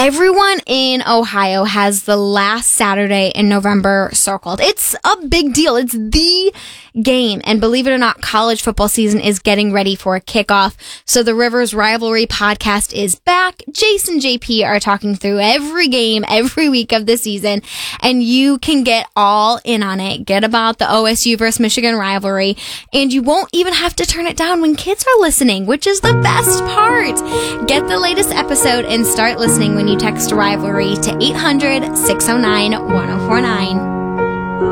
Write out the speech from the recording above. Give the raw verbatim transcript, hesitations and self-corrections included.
Everyone in Ohio has the last Saturday in November circled. It's a big deal. It's the game. And believe it or not, college football season is getting ready for a kickoff. So the Rivers Rivalry podcast is back. Jason and J P are talking through every game every week of the season, and you can get all in on it. Get about the O S U versus Michigan rivalry, and you won't even have to turn it down when kids are listening, which is the best part. Get the latest episode and start listening when you text rivalry to eight hundred, six oh nine, one oh four nine.